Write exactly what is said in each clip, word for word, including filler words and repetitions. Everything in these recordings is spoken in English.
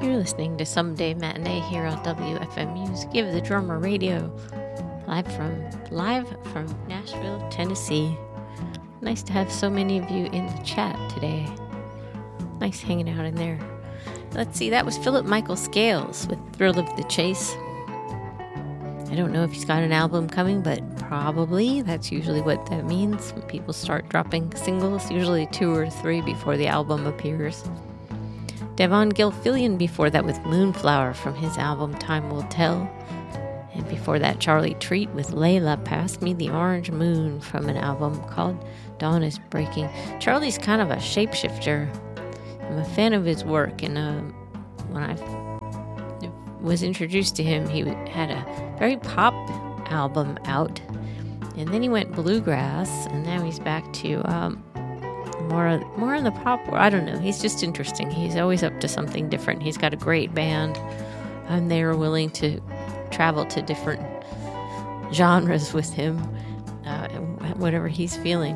You're listening to Someday Matinee here on W F M U's Give the Drummer Radio, live from live from Nashville, Tennessee. Nice to have so many of you in the chat today. Nice hanging out in there. Let's see, that was Philip Michael Scales with Thrill of the Chase. I don't know if he's got an album coming, but probably. That's usually what that means when people start dropping singles, usually two or three before the album appears. Devon Gilfillian before that with Moonflower from his album Time Will Tell. And before that, Charlie Treat with Layla, Pass Me the Orange Moon from an album called Dawn is Breaking. Charlie's kind of a shapeshifter. I'm a fan of his work, and uh, when I was introduced to him, he had a very pop album out, and then he went bluegrass, and now he's back to um, more more in the pop world. I don't know. He's just interesting. He's always up to something different. He's got a great band, and they are willing to travel to different genres with him, uh, whatever he's feeling.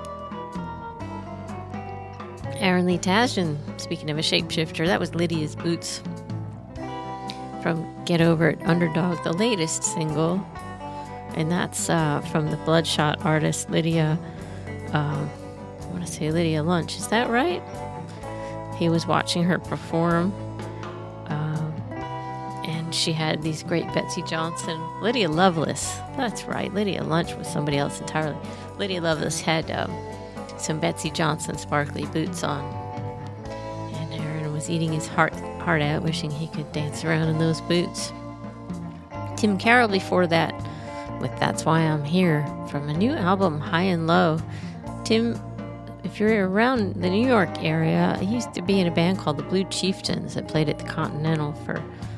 Aaron Lee Tasjan, speaking of a shapeshifter, that was Lydia's Boots from Get Over It, Underdog, the latest single. And that's uh, from the Bloodshot artist Lydia, um, I want to say Lydia Lunch, is that right? He was watching her perform, um, and she had these great Betsy Johnson, Lydia Lovelace, that's right, Lydia Lunch was somebody else entirely. Lydia Lovelace had um, some Betsy Johnson sparkly boots on, and Aaron was eating his heart heart out, wishing he could dance around in those boots. Tim Carroll before that with That's Why I'm Here from a new album, High and Low. Tim, if you're around the New York area, he used to be in a band called the Blue Chieftains that played at the Continental for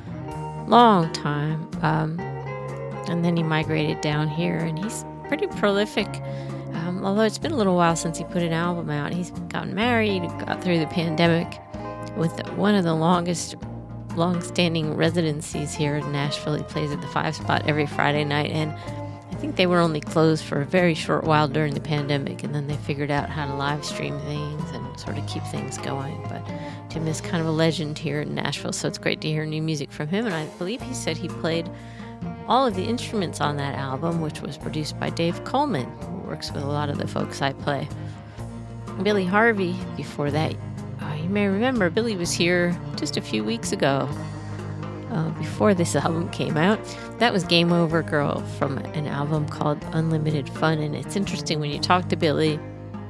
a long time, um, and then he migrated down here, and he's pretty prolific. Um, although it's been a little while since he put an album out. He's gotten married, got through the pandemic with one of the longest, long-standing residencies here in Nashville. He plays at the Five Spot every Friday night, and I think they were only closed for a very short while during the pandemic, and then they figured out how to live stream things and sort of keep things going. But Tim is kind of a legend here in Nashville, so it's great to hear new music from him, and I believe he said he played all of the instruments on that album, which was produced by Dave Coleman, who works with a lot of the folks I play. Billy Harvey before that. Uh, you may remember Billy was here just a few weeks ago, uh, before this album came out. That was Game Over Girl from an album called Unlimited Fun, and it's interesting when you talk to Billy,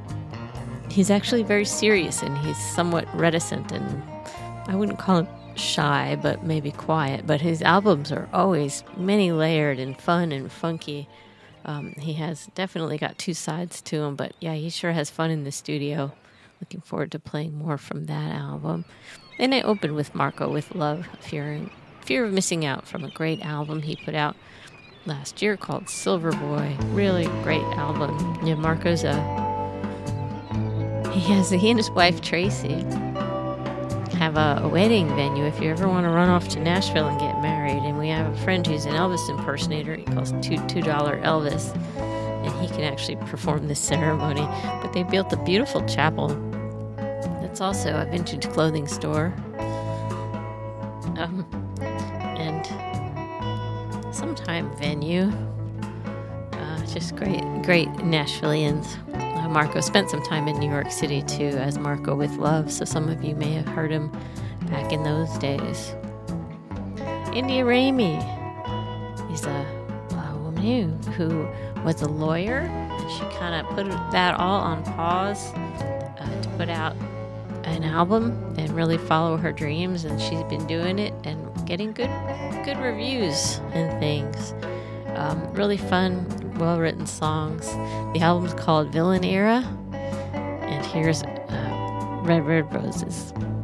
he's actually very serious and he's somewhat reticent, and I wouldn't call him shy, but maybe quiet, but his albums are always many layered and fun and funky. Um, he has definitely got two sides to him, but yeah, he sure has fun in the studio. Looking forward to playing more from that album. And I opened with Marco with Love, Fear, Fear of Missing Out from a great album he put out last year called Silver Boy. Really great album. Yeah, Marco's a, he has, he and his wife Tracy have a, a wedding venue if you ever want to run off to Nashville and get married. And we have a friend who's an Elvis impersonator. He calls two two dollar Elvis, and he can actually perform this ceremony. But they built a beautiful chapel that's also a vintage clothing store, um, and sometime venue. Uh, just great, great Nashvillians. Uh, Marco spent some time in New York City too as Marco with Love, so some of you may have heard him back in those days. India Ramey is a, a woman who, who was a lawyer, and she kind of put that all on pause uh, to put out an album and really follow her dreams, and she's been doing it and getting good good reviews and things. Um, really fun, well-written songs. The album's called Villain Era, and here's uh, Red Red Roses.